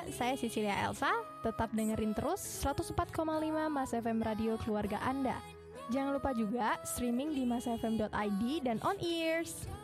saya Cecilia Elsa. Tetap dengerin terus 104,5 Mas FM Radio Keluarga Anda. Jangan lupa juga streaming di masfm.id dan on ears.